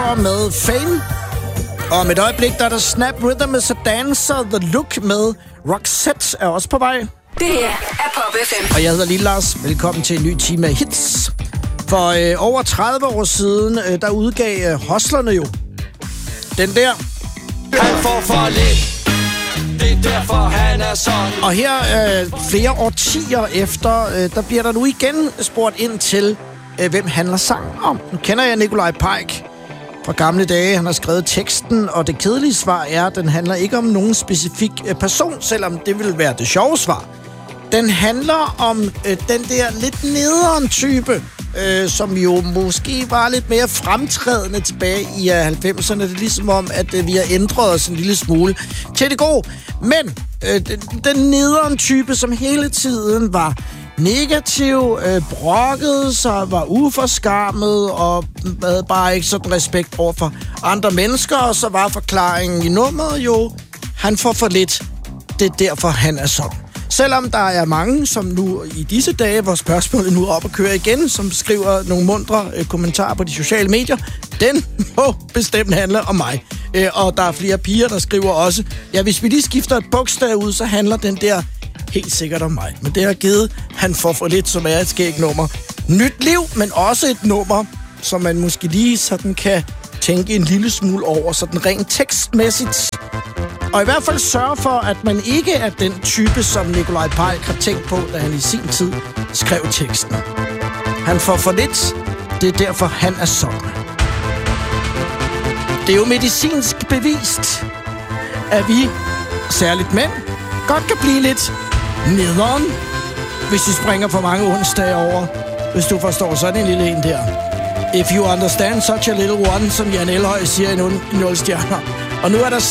Tower med Fame. Og om et øjeblik, der er der Snap Rhythm is a Dancer. The Look med Roxette er også på vej. Det her er Pop FM. Og jeg hedder Lille Lars. Velkommen til en ny time af hits. For over 30 år siden, der udgav Hustlerne jo den der. Han får for lidt. Det er derfor, han er sådan. Og her, flere årtier efter, der bliver der nu igen spurgt ind til, hvem handler sangen om. Nu kender jeg Nikolaj Pike fra gamle dage. Han har skrevet teksten, og det kedelige svar er, at den handler ikke om nogen specifik person, selvom det vil være det sjove svar. Den handler om den der lidt nederen type, som jo måske var lidt mere fremtrædende tilbage i 90'erne. Det er ligesom om, at vi har ændret os en lille smule til det gode. Men den nederen type, som hele tiden var negativ, brokkede sig, var uforskammet og havde bare ikke sådan respekt over for andre mennesker. Og så var forklaringen i nummeret jo, han får for lidt. Det er derfor, han er sådan. Selvom der er mange, som nu i disse dage, hvor spørgsmålet nu er op at køre igen, som skriver nogle mundre kommentarer på de sociale medier, den må bestemt handle om mig. Og der er flere piger, der skriver også, ja, hvis vi lige skifter et bogstav ud, så handler den der helt sikkert om mig. Men det har givet, han får for lidt, som er et skægt nummer. Nyt liv, men også et nummer, som man måske lige sådan kan tænke en lille smule over, sådan rent tekstmæssigt. Og i hvert fald sørge for, at man ikke er den type, som Nikolaj Pike har tænkt på, da han i sin tid skrev teksten. Han får for lidt, det er derfor, han er sådan. Det er jo medicinsk bevist, at vi, særligt mænd, godt kan blive lidt nederen, hvis vi springer for mange onsdage over, hvis du forstår sådan en lille en der. If you understand such a little one, som Jan Elhøj siger i 0 stjerner. Og nu er der